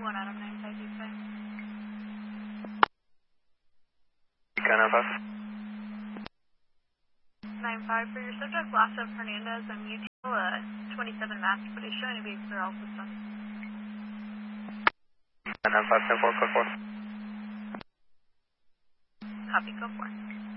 1 Adam 95 Tuesday. Kind of us. 95 for your subject, Blas of Hernandez and Mutual, 27 mask, but it's showing to be clear all systems. 95, 10-4, code 4. Copy, go for it.